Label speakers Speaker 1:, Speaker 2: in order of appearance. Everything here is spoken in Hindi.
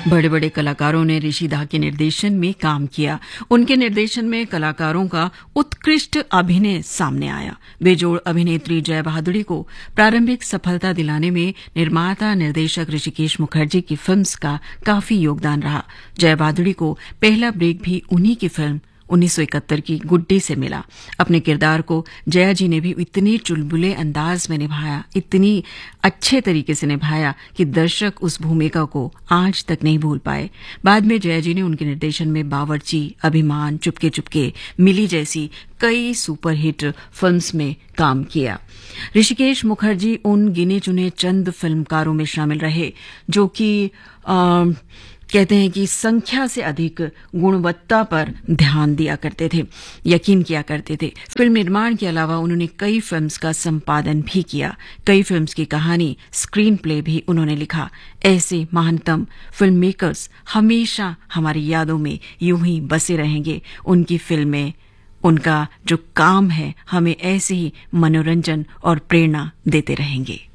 Speaker 1: बड़े बड़े कलाकारों ने ऋषि दा के निर्देशन में काम किया। उनके निर्देशन में कलाकारों का उत्कृष्ट अभिनय सामने आया। बेजोड़ अभिनेत्री जया भादुड़ी को प्रारंभिक सफलता दिलाने में निर्माता निर्देशक ऋषिकेश मुखर्जी की फिल्म्स का काफी योगदान रहा। जया भादुड़ी को पहला ब्रेक भी उन्हीं की फिल्म 1971 की गुड्डी से मिला। अपने किरदार को जया जी ने भी इतने चुलबुले अंदाज में निभाया, इतनी अच्छे तरीके से निभाया कि दर्शक उस भूमिका को आज तक नहीं भूल पाए। बाद में जया जी ने उनके निर्देशन में बावर्ची, अभिमान, चुपके चुपके, मिली जैसी कई सुपरहिट फिल्म्स में काम किया। ऋषिकेश मुखर्जी उन गिने चुने चंद फिल्मकारों में शामिल रहे जो कि कहते हैं कि संख्या से अधिक गुणवत्ता पर ध्यान दिया करते थे, यकीन किया करते थे। फिल्म निर्माण के अलावा उन्होंने कई फिल्म्स का संपादन भी किया। कई फिल्म्स की कहानी, स्क्रीन प्ले भी उन्होंने लिखा। ऐसे महानतम फिल्म मेकर्स हमेशा हमारी यादों में यूं ही बसे रहेंगे। उनकी फिल्में, उनका जो काम है, हमें ऐसे ही मनोरंजन और प्रेरणा देते रहेंगे।